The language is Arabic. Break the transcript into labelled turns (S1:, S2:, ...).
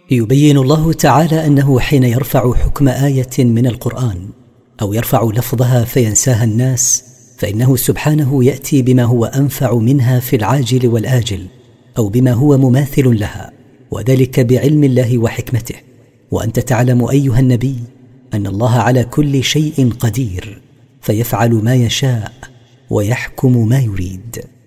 S1: يبين الله تعالى أنه حين يرفع حكم آية من القرآن أو يرفع لفظها فينساها الناس، فإنه سبحانه يأتي بما هو أنفع منها في العاجل والآجل، أو بما هو مماثل لها، وذلك بعلم الله وحكمته. وأنت تعلم أيها النبي أن الله على كل شيء قدير، فيفعل ما يشاء ويحكم ما يريد.